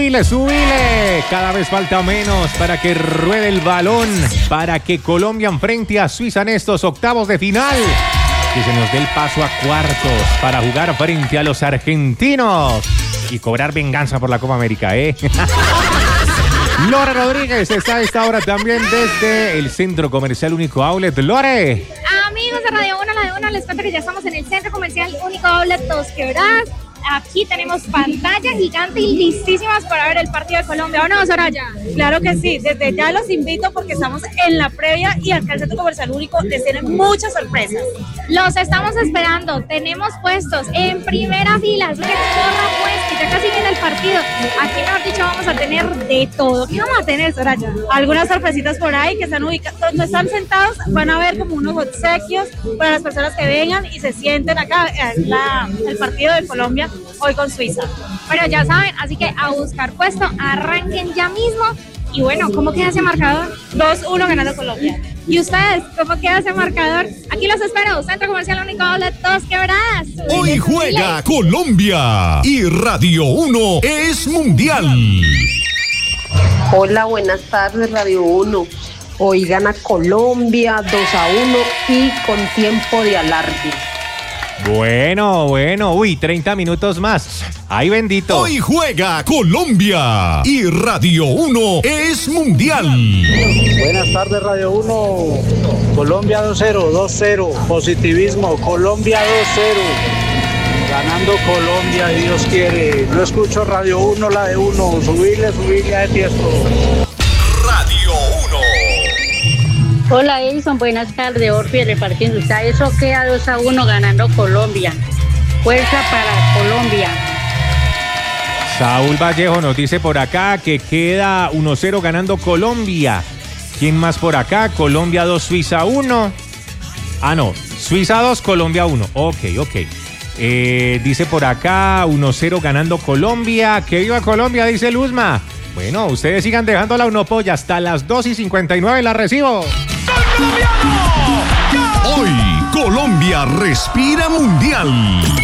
subile. Cada vez falta menos para que ruede el balón, para que Colombia enfrente a Suiza en estos octavos de final. Que se nos dé el paso a cuartos para jugar frente a los argentinos y cobrar venganza por la Copa América, Lore Rodríguez está a esta hora también desde el Centro Comercial Único Outlet. Lore. Amigos de Radio 1, la de 1, les cuento que ya estamos en el Centro Comercial Único Outlet Dos Quebradas. Aquí tenemos pantalla gigante y listísimas para ver el partido de Colombia. ¿O no, Soraya? Claro que sí, desde ya los invito porque estamos en la previa y acá el Centro Comercial Único les tienen muchas sorpresas. Los estamos esperando, tenemos puestos en primera fila, así que corra pues, que ya casi viene el partido. Aquí, mejor dicho, vamos a tener de todo. ¿Qué vamos a tener, Soraya? Algunas sorpresitas por ahí que están ubicadas, donde están sentados van a ver como unos obsequios para las personas que vengan y se sienten acá en el partido de Colombia hoy con Suiza. Pero ya saben, así que a buscar puesto, arranquen ya mismo. Y bueno, ¿cómo queda ese marcador? 2-1 ganando Colombia. ¿Y ustedes? ¿Cómo queda ese marcador? Aquí los espero, Centro Comercial Único Outlet Dos Quebradas. Hoy juega Colombia y Radio 1 es mundial. Hola, buenas tardes Radio 1. Hoy gana Colombia 2-1 y con tiempo de alargue. Bueno, 30 minutos más. ¡Ay, bendito! Hoy juega Colombia y Radio 1 es mundial. Buenas tardes, Radio 1. Colombia 2-0. Positivismo. Colombia 2-0. Ganando Colombia, Dios quiere. No escucho Radio 1, la de 1. Subirle a Tiesto. Radio 1. Hola Edison, buenas tardes, Orfi repartiendo. Eso queda 2-1 ganando Colombia. Fuerza para Colombia. Saúl Vallejo nos dice por acá que queda 1-0 ganando Colombia. ¿Quién más por acá? Colombia 2, Suiza 1. Ah, no, Suiza 2, Colombia 1. Ok. Dice por acá 1-0 ganando Colombia. ¡Que viva Colombia!, dice Luzma. Bueno, ustedes sigan dejando la Unopolla. Hasta las 2:59 la recibo. Hoy Colombia respira mundial.